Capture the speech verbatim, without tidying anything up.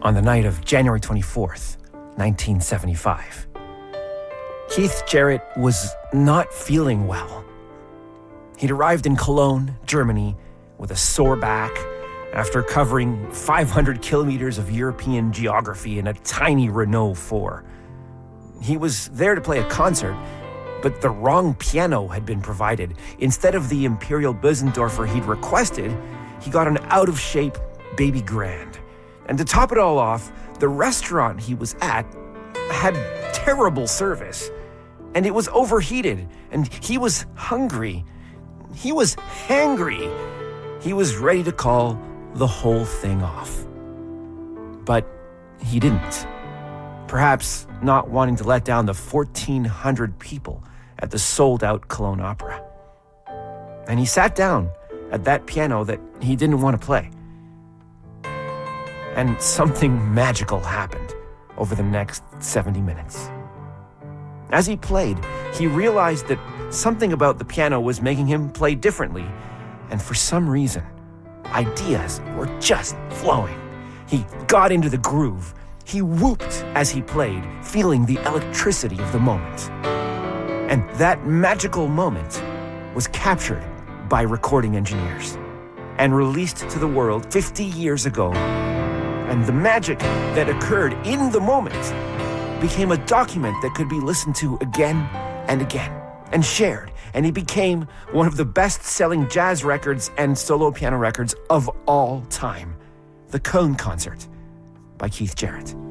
on the night of January twenty-fourth, nineteen seventy-five. Keith Jarrett was not feeling well. He'd arrived in Cologne, Germany, with a sore back after covering five hundred kilometers of European geography in a tiny Renault four. He was there to play a concert, but the wrong piano had been provided. Instead of the Imperial Bösendorfer he'd requested, he got an out-of-shape Baby Grand. And to top it all off, the restaurant he was at had terrible service. And it was overheated, and he was hungry. He was hangry. He was ready to call the whole thing off. But he didn't. Perhaps not wanting to let down the fourteen hundred people at the sold-out Cologne Opera. And he sat down at that piano that he didn't want to play. And something magical happened over the next seventy minutes. As he played, he realized that something about the piano was making him play differently, and for some reason, ideas were just flowing. He got into the groove. He whooped as he played, feeling the electricity of the moment. And that magical moment was captured by recording engineers and released to the world fifty years ago. And the magic that occurred in the moment became a document that could be listened to again and again and shared. And it became one of the best-selling jazz records and solo piano records of all time, the Cologne Concert by Keith Jarrett.